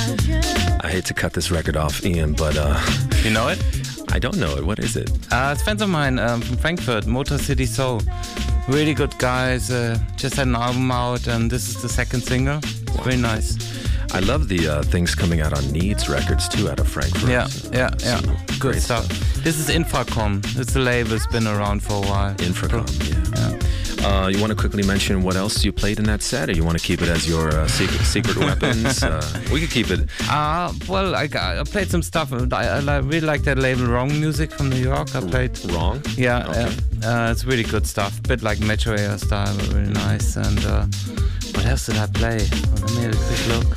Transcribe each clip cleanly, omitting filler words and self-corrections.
I hate to cut this record off, Ian, but You know it? I don't know it. What is it? It's friends of mine from Frankfurt, Motor City Soul. Really good guys. Just had an album out, and this is the second single. It's very nice. I love the things coming out on Needs Records too, out of Frankfurt. Yeah. Good great stuff. This is Infracom. It's a label, it's been around for a while. Infracom, yeah. You want to quickly mention what else you played in that set, or you want to keep it as your secret weapons? We could keep it. Well, I played some stuff. I really like that label Wrong Music from New York. I played Wrong? Yeah, Okay. it's really good stuff. A bit like Metro Air style, but really nice. And what else did I play? Well, let me have a quick look.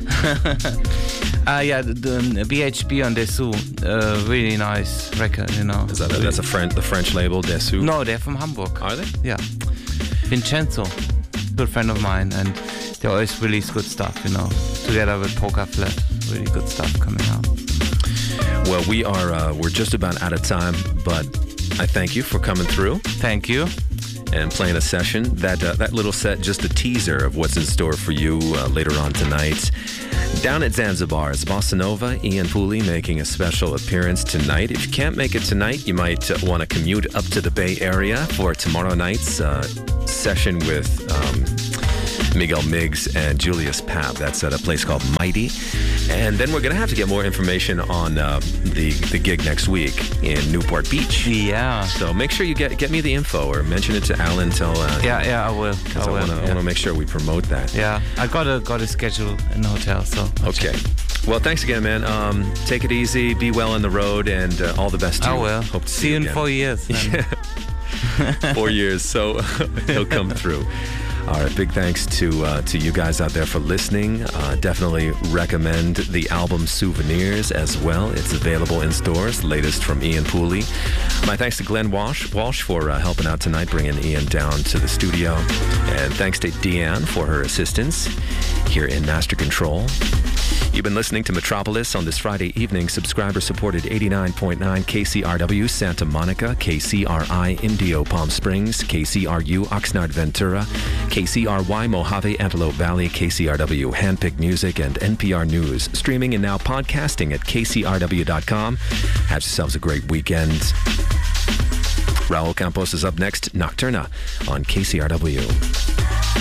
The BHB on Dessous, really nice record, you know. Is that that's the French label, Dessous? No, they're from Hamburg. Are they? Yeah. Vincenzo, good friend of mine, and they always release good stuff, you know. Together with Poker Flat, really good stuff coming out. Well, we're just about out of time, but I thank you for coming through. Thank you. And playing a session. That little set, just a teaser of what's in store for you later on tonight. Down at Zanzibar, it's Bossa Nova, Ian Pooley making a special appearance tonight. If you can't make it tonight, you might want to commute up to the Bay Area for tomorrow night's session with Miguel Miggs and Julius Pab. That's at a place called Mighty. And then we're going to have to get more information on the gig next week in Newport Beach. Yeah. So make sure you get me the info or mention it to Alan. Yeah, I will. Because I want to make sure we promote that. Yeah, I got a schedule in the hotel, so. Okay. Well, thanks again, man. Take it easy, be well on the road, and all the best to you. I will. Hope to see you in again. 4 years. Then. 4 years, so he'll come through. All right, big thanks to you guys out there for listening. Definitely recommend the album Souvenirs as well. It's available in stores, latest from Ian Pooley. My thanks to Glenn Walsh for helping out tonight, bringing Ian down to the studio. And thanks to Deanne for her assistance here in Master Control. You've been listening to Metropolis on this Friday evening, subscriber-supported 89.9 KCRW Santa Monica, KCRI Indio Palm Springs, KCRU Oxnard Ventura, KCRY Mojave Antelope Valley, KCRW Handpicked Music, and NPR News. Streaming and now podcasting at kcrw.com. Have yourselves a great weekend. Raul Campos is up next, Nocturna on KCRW.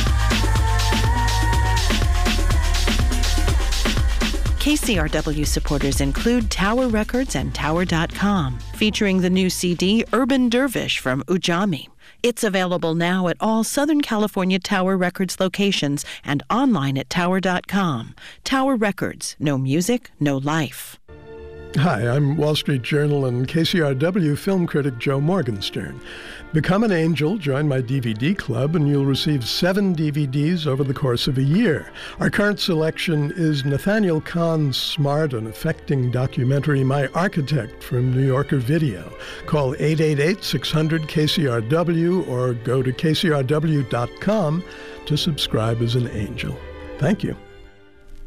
KCRW supporters include Tower Records and Tower.com, featuring the new CD Urban Dervish from Ujami. It's available now at all Southern California Tower Records locations and online at Tower.com. Tower Records, no music, no life. Hi, I'm Wall Street Journal and KCRW film critic Joe Morgenstern. Become an angel, join my DVD club, and you'll receive 7 DVDs over the course of a year. Our current selection is Nathaniel Kahn's smart and affecting documentary, My Architect, from New Yorker Video. Call 888-600-KCRW or go to kcrw.com to subscribe as an angel. Thank you.